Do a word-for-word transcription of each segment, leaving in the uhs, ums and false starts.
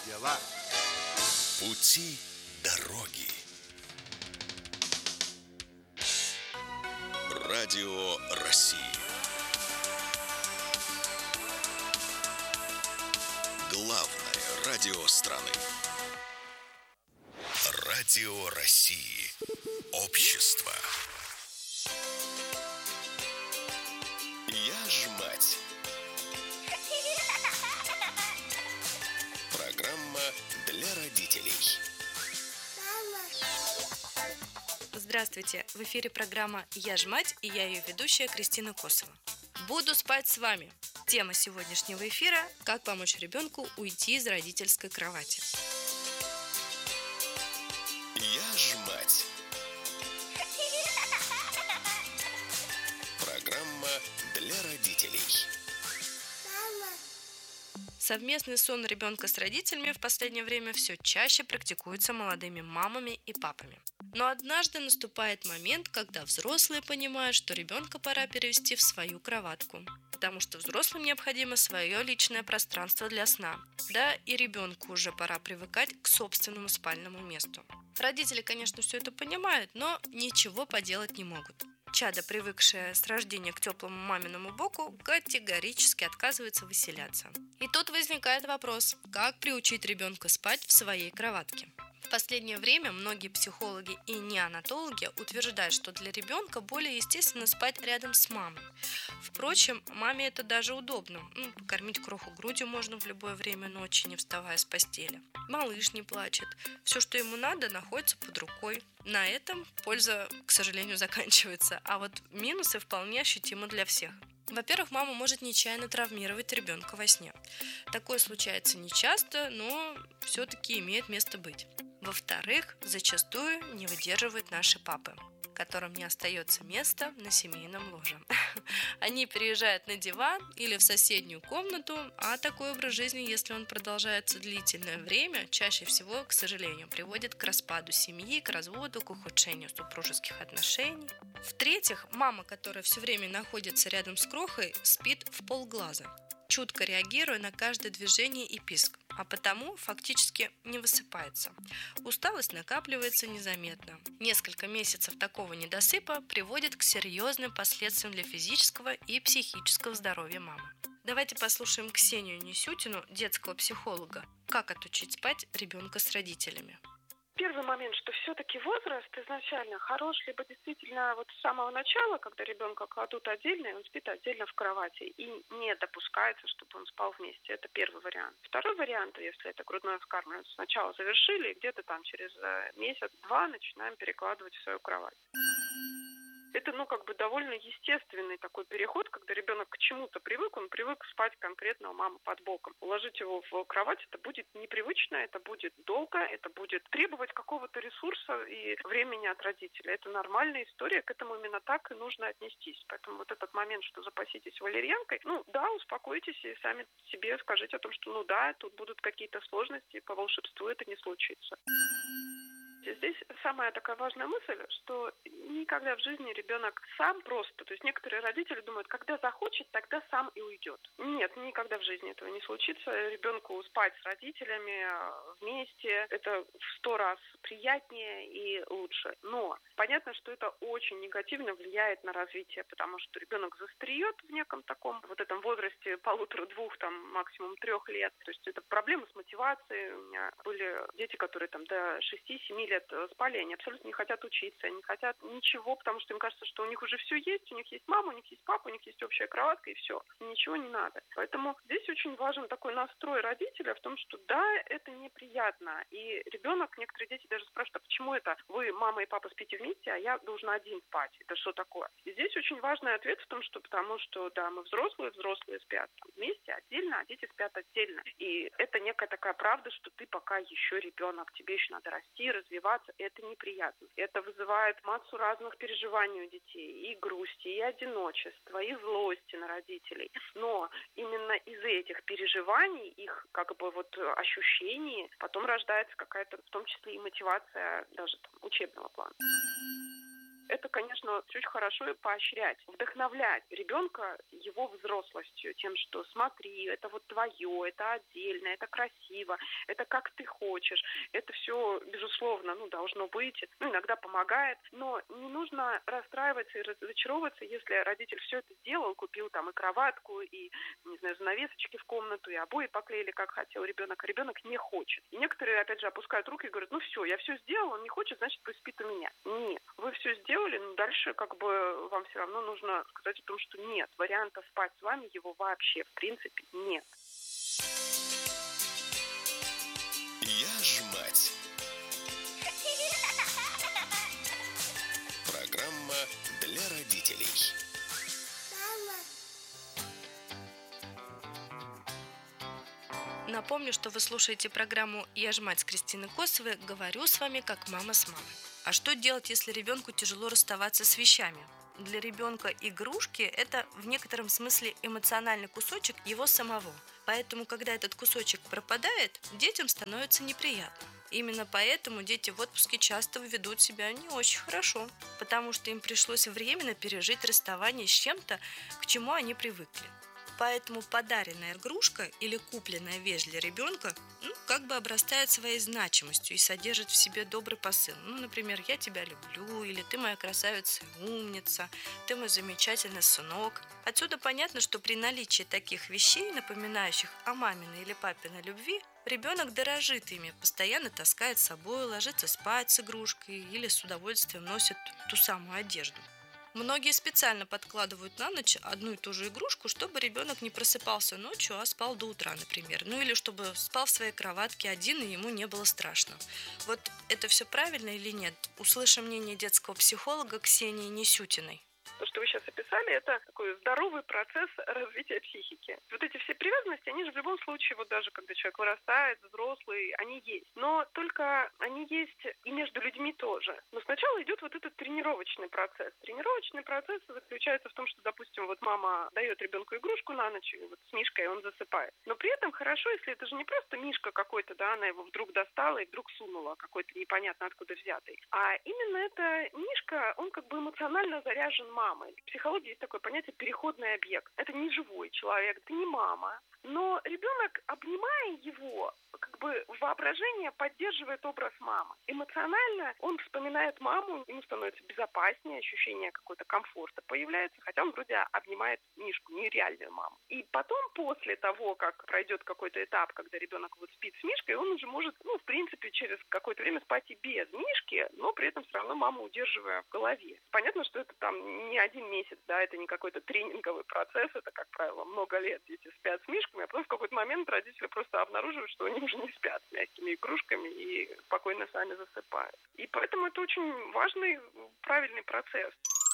дела. Пути дороги. Радио России. Главное радио страны. Радио России. Общество. Я ж мать. Программа для родителей. Здравствуйте! В эфире программа «Я ж мать» и я ее ведущая Кристина Косова. Буду спать с вами. Тема сегодняшнего эфира – как помочь ребенку уйти из родительской кровати. Я ж мать. Программа для родителей. Совместный сон ребенка с родителями в последнее время все чаще практикуется молодыми мамами и папами. Но однажды наступает момент, когда взрослые понимают, что ребенка пора перевести в свою кроватку, потому что взрослым необходимо свое личное пространство для сна. Да, и ребенку уже пора привыкать к собственному спальному месту. Родители, конечно, все это понимают, но ничего поделать не могут. Чадо, привыкшее с рождения к теплому маминому боку, категорически отказывается выселяться. И тут возникает вопрос, как приучить ребенка спать в своей кроватке. В последнее время многие психологи и неонатологи утверждают, что для ребенка более естественно спать рядом с мамой. Впрочем, маме это даже удобно. Ну, покормить кроху грудью можно в любое время ночи, не вставая с постели. Малыш не плачет. Все, что ему надо, находится под рукой. На этом польза, к сожалению, заканчивается. А вот минусы вполне ощутимы для всех. Во-первых, мама может нечаянно травмировать ребенка во сне. Такое случается нечасто, но все-таки имеет место быть. Во-вторых, зачастую не выдерживают наши папы, которым не остается места на семейном ложе. Они переезжают на диван или в соседнюю комнату, а такой образ жизни, если он продолжается длительное время, чаще всего, к сожалению, приводит к распаду семьи, к разводу, к ухудшению супружеских отношений. В-третьих, мама, которая все время находится рядом с крохой, спит в полглаза, чутко реагируя на каждое движение и писк, а потому фактически не высыпается. Усталость накапливается незаметно. Несколько месяцев такого недосыпа приводит к серьезным последствиям для физического и психического здоровья мамы. Давайте послушаем Ксению Несютину, детского психолога, как отучить спать ребенка с родителями. Первый момент, что все-таки возраст изначально хорош, либо действительно вот с самого начала, когда ребенка кладут отдельно, и он спит отдельно в кровати, и не допускается, чтобы он спал вместе. Это первый вариант. Второй вариант, если это грудное вскармливание, сначала завершили, и где-то там через месяц-два начинаем перекладывать в свою кровать. Это, ну, как бы довольно естественный такой переход, когда ребенок к чему-то привык, он привык спать конкретно у мамы под боком. Уложить его в кровать, это будет непривычно, это будет долго, это будет требовать какого-то ресурса и времени от родителя. Это нормальная история, к этому именно так и нужно отнестись. Поэтому вот этот момент, что запаситесь валерьянкой, ну, да, успокойтесь и сами себе скажите о том, что, ну, да, тут будут какие-то сложности, по волшебству это не случится. Здесь самая такая важная мысль, что никогда в жизни ребенок сам просто, то есть некоторые родители думают, когда захочет, тогда сам и уйдет. Нет, никогда в жизни этого не случится. Ребенку спать с родителями вместе, это в сто раз приятнее и лучше. Но понятно, что это очень негативно влияет на развитие, потому что ребенок застареет в неком таком вот этом возрасте полутора-двух, там максимум трех лет. То есть это проблемы с мотивацией. У меня были дети, которые там до шести-семи лет спали, они абсолютно не хотят учиться, они не хотят ничего, потому что им кажется, что у них уже все есть, у них есть мама, у них есть папа, у них есть общая кроватка и все. Ничего не надо. Поэтому здесь очень важен такой настрой родителя в том, что да, это неприятно. И ребенок, некоторые дети даже спрашивают, а почему это вы, мама и папа, спите вместе, а я должен один спать? Это что такое? И здесь очень важный ответ в том, что потому что, да, мы взрослые, взрослые спят вместе, отдельно, а дети спят отдельно. И это некая такая правда, что ты пока еще ребенок, тебе еще надо расти, развиваться. Это неприятно. Это вызывает массу разных переживаний у детей. И грусти, и одиночества, и злости на родителей. Но именно из этих переживаний, их как бы вот ощущений, потом рождается какая-то, в том числе и мотивация даже там, учебного плана. Это, конечно, чуть хорошо и поощрять, вдохновлять ребенка его взрослостью, тем, что смотри, это вот твое, это отдельно, это красиво, это как ты хочешь. Это все, безусловно, ну, должно быть, ну, иногда помогает, но не нужно расстраиваться и разочаровываться, если родитель все это сделал, купил там и кроватку, и, не знаю, занавесочки в комнату, и обои поклеили, как хотел ребенок, а ребенок не хочет. И некоторые, опять же, опускают руки и говорят, ну все, я все сделал, он не хочет, значит, пусть спит у меня. Нет, вы все сделали, но дальше как бы вам все равно нужно сказать о том, что нет, варианта спать с вами его вообще, в принципе, нет. Я ж мать. Программа для родителей. Напомню, что вы слушаете программу «Я ж мать» с Кристиной Косовой. Говорю с вами как мама с мамой. А что делать, если ребенку тяжело расставаться с вещами? Для ребенка игрушки – это в некотором смысле эмоциональный кусочек его самого. Поэтому, когда этот кусочек пропадает, детям становится неприятно. Именно поэтому дети в отпуске часто ведут себя не очень хорошо, потому что им пришлось временно пережить расставание с чем-то, к чему они привыкли. Поэтому подаренная игрушка или купленная вещь для ребенка ну, как бы обрастает своей значимостью и содержит в себе добрый посыл. Ну, например, «я тебя люблю» или «ты моя красавица и умница», «ты мой замечательный сынок». Отсюда понятно, что при наличии таких вещей, напоминающих о маминой или папиной любви, ребенок дорожит ими, постоянно таскает с собой, ложится спать с игрушкой или с удовольствием носит ту самую одежду. Многие специально подкладывают на ночь одну и ту же игрушку, чтобы ребенок не просыпался ночью, а спал до утра, например. Ну или чтобы спал в своей кроватке один, и ему не было страшно. Вот это все правильно или нет? Услышим мнение детского психолога Ксении Несютиной. То, что вы сейчас описали, это такой здоровый процесс развития психики. Вот эти все привязанности, они же в любом случае, вот даже когда человек вырастает, взрослый, они есть. Но только они есть и между людьми тоже. Но сначала идет вот этот тренировочный процесс. Тренировочный процесс заключается в том, что, допустим, вот мама дает ребенку игрушку на ночь, и вот с мишкой он засыпает. Но при этом хорошо, если это же не просто мишка какой-то, да, она его вдруг достала и вдруг сунула, какой-то непонятно откуда взятый. А именно эта мишка, он как бы эмоционально заряжен мамой. В психологии есть такое понятие переходный объект. Это не живой человек, это не мама. Но ребенок, обнимая его, как бы воображение поддерживает образ мамы. Эмоционально он вспоминает маму, ему становится безопаснее, ощущение какого-то комфорта появляется, хотя он вроде обнимает мишку, нереальную маму. И потом, после того, как пройдет какой-то этап, когда ребенок вот спит с мишкой, он уже может, ну, в принципе, через какое-то время спать и без мишки, но при этом все равно маму удерживая в голове. Понятно, что это там не один месяц, да, это не какой-то тренинговый процесс, это, как правило, много лет дети спят с мишками, а потом в какой-то момент родители просто обнаруживают, что они уже не спят с мягкими игрушками и спокойно сами засыпают. И поэтому это очень важный, правильный процесс.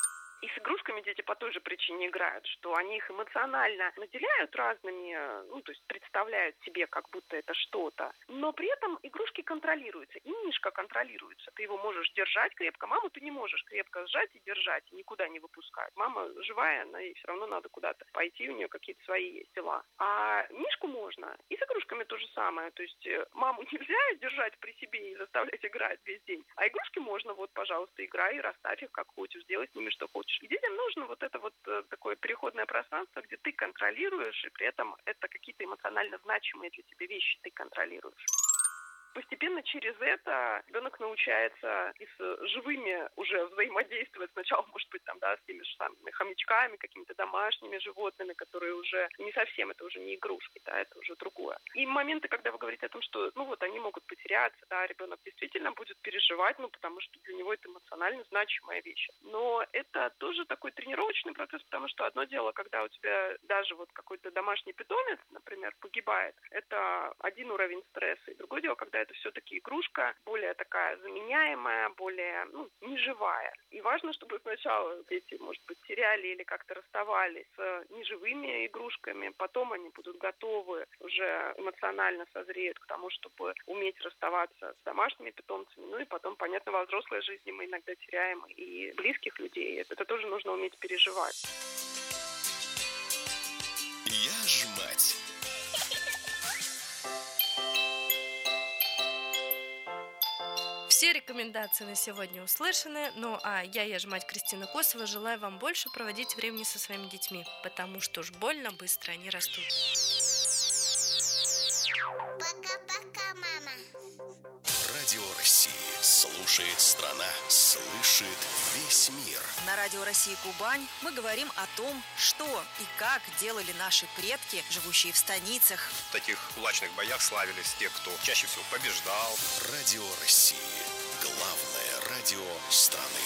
И с игрушками дети по той же причине играют, что они их эмоционально наделяют разными, ну, то есть представляют себе, как будто это что-то. Но при этом игрушки контролируются, и мишка контролируется. Ты его можешь держать крепко, маму ты не можешь крепко сжать и держать, и никуда не выпускать. Мама живая, но ей все равно надо куда-то пойти, у нее какие-то свои есть дела. А мишку можно. И с игрушками то же самое. То есть маму нельзя держать при себе и заставлять играть весь день. А игрушки можно, вот, пожалуйста, играй, расставь их как хочешь, сделай с ними что хочешь. И детям нужно вот это вот такое переходное пространство, где ты контролируешь, и при этом это какие-то эмоционально значимые для тебя вещи ты контролируешь. Постепенно через это ребенок научается и с живыми уже взаимодействовать. Сначала, может быть, там, да, с теми же самыми хомячками, какими-то домашними животными, которые уже не совсем, это уже не игрушки, да, это уже другое. И моменты, когда вы говорите о том, что, ну вот, они могут потеряться, да, ребенок действительно будет переживать, ну, потому что для него это эмоционально значимая вещь. Но это тоже такой тренировочный процесс, потому что одно дело, когда у тебя даже вот какой-то домашний питомец, например, погибает, это один уровень стресса, и другое дело, когда это все-таки игрушка более такая заменяемая, более, ну, неживая. И важно, чтобы сначала дети, может быть, теряли или как-то расставались с неживыми игрушками, потом они будут готовы, уже эмоционально созреют к тому, чтобы уметь расставаться с домашними питомцами. Ну и потом, понятно, во взрослой жизни мы иногда теряем и близких людей. Это тоже нужно уметь переживать. Я ж мать. Все рекомендации на сегодня услышаны, ну а я, я же мать Кристина Косова, желаю вам больше проводить времени со своими детьми, потому что уж больно быстро они растут. Пока-пока, мама. Радио России. Слушает страна, слышит весь мир. На Радио России Кубань мы говорим о том, что и как делали наши предки, живущие в станицах. В таких кулачных боях славились те, кто чаще всего побеждал. Радио России. Главное радио страны.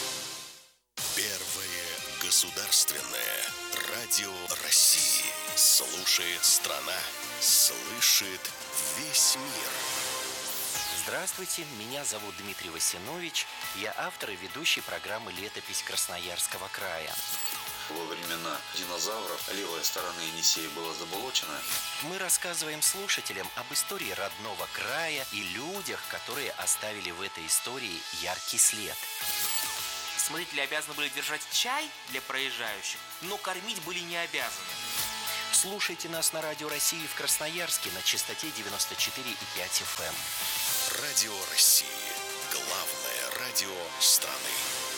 Первое государственное радио России. Слушает страна, слышит весь мир. Здравствуйте, меня зовут Дмитрий Васинович, я автор и ведущий программы «Летопись Красноярского края». Во времена динозавров левая сторона Енисея была заболочена. Мы рассказываем слушателям об истории родного края и людях, которые оставили в этой истории яркий след. Смотрители обязаны были держать чай для проезжающих, но кормить были не обязаны. Слушайте нас на Радио России в Красноярске на частоте девяносто четыре и пять эф эм. Радио России. Главное радио страны.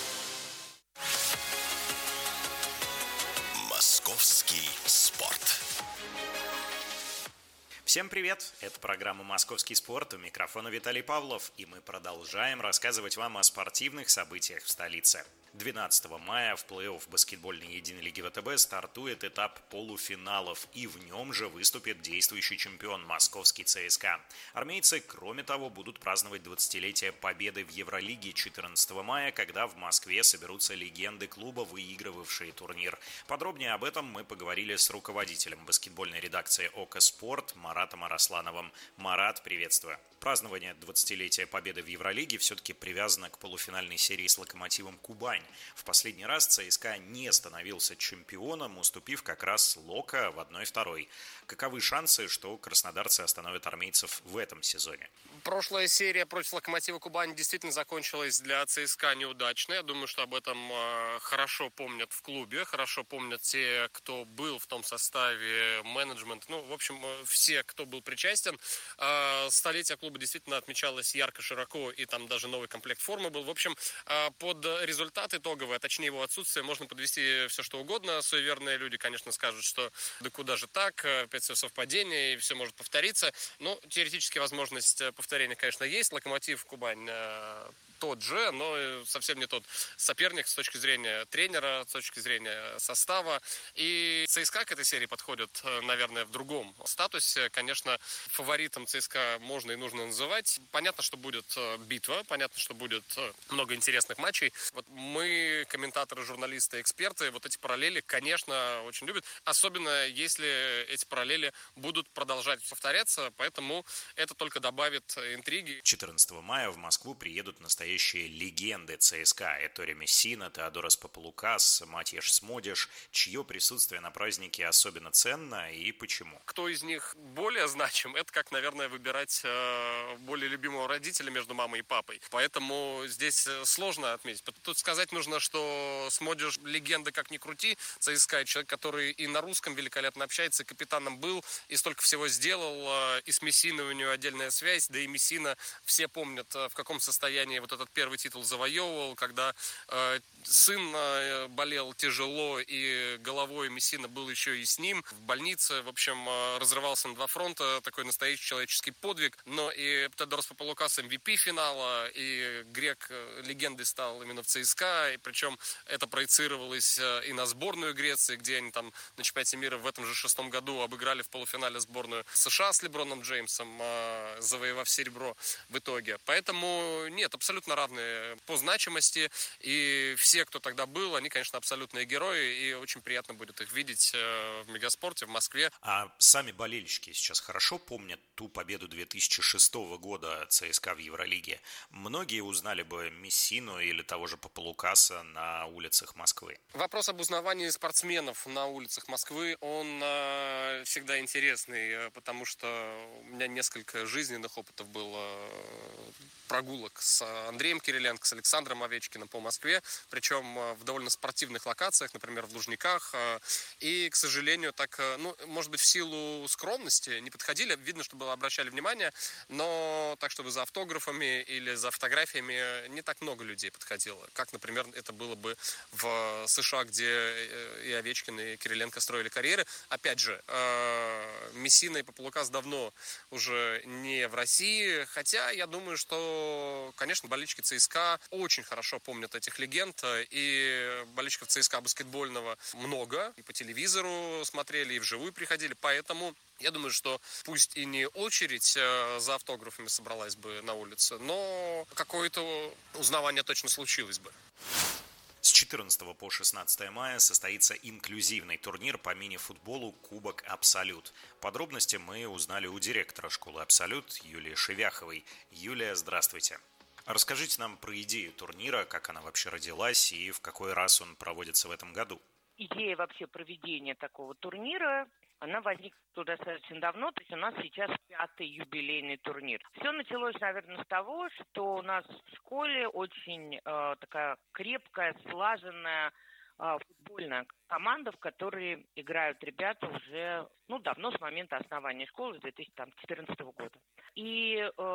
Московский спорт. Всем привет! Это программа «Московский спорт», у микрофона Виталий Павлов, и мы продолжаем рассказывать вам о спортивных событиях в столице. двенадцатого мая в плей-офф баскетбольной единолиги вэ тэ бэ стартует этап полуфиналов, и в нем же выступит действующий чемпион московский цэ эс ка. Армейцы, кроме того, будут праздновать двадцатилетие победы в Евролиге четырнадцатого мая, когда в Москве соберутся легенды клуба, выигрывавшие турнир. Подробнее об этом мы поговорили с руководителем баскетбольной редакции ОКО «Спорт» Маратом Араслановым. Марат, приветствую. Празднование двадцатилетия победы в Евролиге все-таки привязано к полуфинальной серии с «Локомотивом Кубань». В последний раз цэ эс ка не становился чемпионом, уступив как раз «Локо» в одной-второй. Каковы шансы, что краснодарцы остановят армейцев в этом сезоне? Прошлая серия против «Локомотива Кубань» действительно закончилась для цэ эс ка неудачно. Я думаю, что об этом хорошо помнят в клубе, хорошо помнят те, кто был в том составе, менеджмент, ну, в общем, все, кто был причастен. Столетие клуба действительно отмечалось ярко, широко, и там даже новый комплект формы был. В общем, под результат итоговый, а точнее его отсутствие, можно подвести все что угодно. Суеверные люди, конечно, скажут, что да куда же так, опять все совпадение, и все может повториться. Но теоретически возможность повторения, конечно, есть. «Локомотив Кубань» тот же, но совсем не тот соперник с точки зрения тренера, с точки зрения состава. И цэ эс ка к этой серии подходит, наверное, в другом статусе. Конечно, фаворитом цэ эс ка можно и нужно называть. Понятно, что будет битва, понятно, что будет много интересных матчей. Вот мы, комментаторы, журналисты, эксперты, вот эти параллели, конечно, очень любят. Особенно, если эти параллели будут продолжать повторяться, поэтому это только добавит интриги. четырнадцатого мая в Москву приедут настоящие легенды цэ эс ка. Ettore Messina, Теодорос Папалукас, Матьеш Смодиш. Чье присутствие на празднике особенно ценно и почему? Кто из них более значим, это как, наверное, выбирать э, более любимого родителя между мамой и папой. Поэтому здесь сложно отметить. Тут сказать нужно, что Смодиш легенда как ни крути. цэ эс ка человек, который и на русском великолепно общается, и капитаном был, и столько всего сделал. И с Мессиной у него отдельная связь. Да и Мессина, все помнят, в каком состоянии вот этот первый титул завоевывал, когда э, сын э, болел тяжело, и головой Мессина был еще и с ним в больнице. В общем, э, разрывался на два фронта, такой настоящий человеческий подвиг. Но и Теодорос Папалукас эм ви пи финала, и грек э, легендой стал именно в цэ эс ка, и причем это проецировалось э, и на сборную Греции, где они там на чемпионате мира в этом же шестом году обыграли в полуфинале сборную США с Леброном Джеймсом, э, завоевав серебро в итоге. Поэтому нет, абсолютно равные по значимости, и все, кто тогда был, они, конечно, абсолютные герои, и очень приятно будет их видеть в Мегаспорте, в Москве. А сами болельщики сейчас хорошо помнят ту победу две тысячи шестого года цэ эс ка в Евролиге? Многие узнали бы Мессину или того же Папалукаса Хаса на улицах Москвы? Вопрос об узнавании спортсменов на улицах Москвы, он э, всегда интересный, потому что у меня несколько жизненных опытов было прогулок с Андреем Кириленко, с Александром Овечкиным по Москве, причем в довольно спортивных локациях, например, в Лужниках. И, к сожалению, так, ну, может быть, в силу скромности не подходили, видно, что было, обращали внимание, но так, чтобы за автографами или за фотографиями не так много людей подходило, как, например, это было бы в США, где и Овечкин, и Кириленко строили карьеры. Опять же, Мессина и Папулукас давно уже не в России, хотя я думаю, что, конечно, болельщики ЦСКА очень хорошо помнят этих легенд, и болельщиков ЦСКА баскетбольного много, и по телевизору смотрели, и вживую приходили, поэтому я думаю, что пусть и не очередь за автографами собралась бы на улице, но какое-то узнавание точно случилось бы. С четырнадцатого по шестнадцатое мая состоится инклюзивный турнир по мини-футболу «Кубок Абсолют». Подробности мы узнали у директора школы «Абсолют» Юлии Шевяховой. Юлия, здравствуйте. Расскажите нам про идею турнира, как она вообще родилась и в какой раз он проводится в этом году. Идея вообще проведения такого турнира, она возникла достаточно давно, то есть у нас сейчас пятый юбилейный турнир. Все началось, наверное, с того, что у нас в школе очень э, такая крепкая, слаженная э, футбольная команда, в которой играют ребята уже, ну, давно, с момента основания школы, с две тысячи четырнадцатого года. И э,